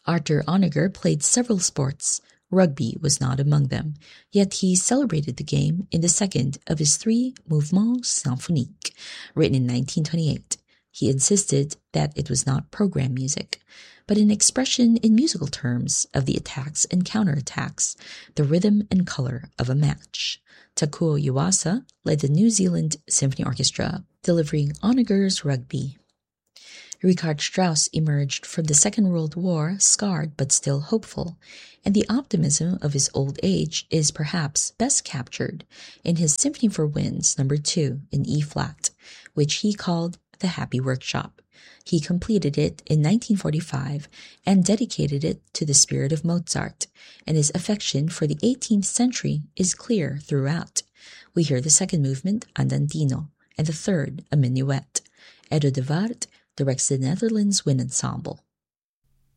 Arthur Honegger played several sports. Rugby was not among them, yet he celebrated the game in the second of his 3 Mouvements symphoniques, written in 1928. He insisted that it was not program music, but an expression in musical terms of the attacks and counterattacks, the rhythm and color of a match. Takuo Yuasa led the New Zealand Symphony Orchestra, delivering Honegger's Rugby. Richard Strauss emerged from the Second World War scarred but still hopeful, and the optimism of his old age is perhaps best captured in his Symphony for Winds No. 2 in E-flat, which he called The Happy Workshop. He completed it in 1945 and dedicated it to the spirit of Mozart, and his affection for the 18th century is clear throughout. We hear the second movement, Andantino, and the third, a minuet. Edo de Waard directs the Netherlands Wind Ensemble.